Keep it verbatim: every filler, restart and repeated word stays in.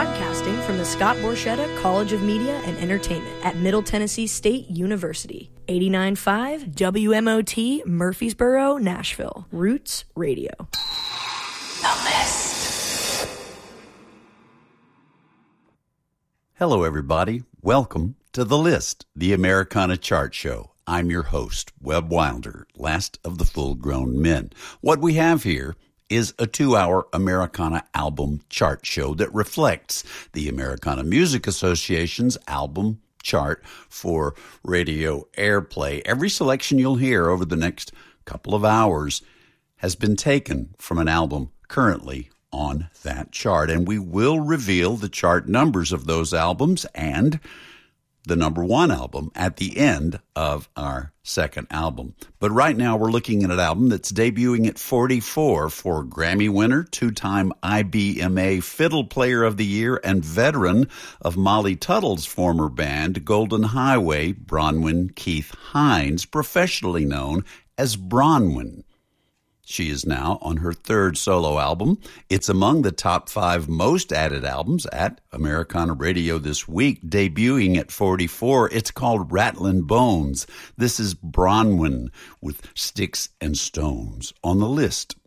Broadcasting from the Scott Borchetta College of Media and Entertainment at Middle Tennessee State University. eighty-nine point five W M O T, Murfreesboro, Nashville. Roots Radio. The List. Hello, everybody. Welcome to The List, the Americana Chart Show. I'm your host, Webb Wilder, last of the full-grown men. What we have here is a two-hour Americana album chart show that reflects the Americana Music Association's album chart for radio airplay. Every selection you'll hear over the next couple of hours has been taken from an album currently on that chart, and we will reveal the chart numbers of those albums and the number one album at the end of our second album. But right now we're looking at an album that's debuting at forty-four for Grammy winner, two-time I B M A Fiddle Player of the Year, and veteran of Molly Tuttle's former band, Golden Highway, Bronwyn Keith Hines, professionally known as Bronwyn. She is now on her third solo album. It's among the top five most added albums at Americana Radio this week, debuting at forty-four. It's called Rattlin' Bones. This is Bronwyn with Sticks and Stones on The List.